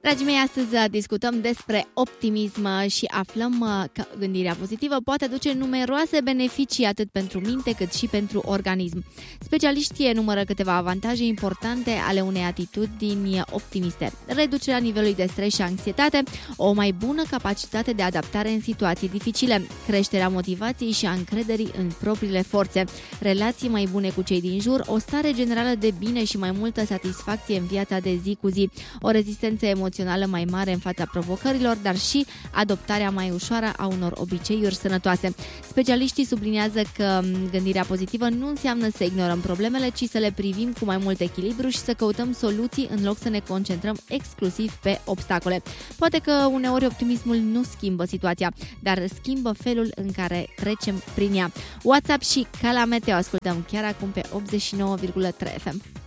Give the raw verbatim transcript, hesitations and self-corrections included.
Dragii mei, astăzi discutăm despre optimism și aflăm că gândirea pozitivă poate aduce numeroase beneficii atât pentru minte cât și pentru organism. Specialiștii enumără câteva avantaje importante ale unei atitudini optimiste: reducerea nivelului de stres și anxietate, o mai bună capacitate de adaptare în situații dificile, creșterea motivației și a încrederii în propriile forțe, relații mai bune cu cei din jur, o stare generală de bine și mai multă satisfacție în viața de zi cu zi, o rezistență emoțională mai mare în fața provocărilor, dar și adoptarea mai ușoară a unor obiceiuri sănătoase. Specialiștii subliniază că gândirea pozitivă nu înseamnă să ignorăm problemele, ci să le privim cu mai mult echilibru și să căutăm soluții în loc să ne concentrăm exclusiv pe obstacole. Poate că uneori optimismul nu schimbă situația, dar schimbă felul în care trecem prin ea. WhatsApp și Cala Meteo ascultăm chiar acum pe optzeci și nouă virgulă trei F M.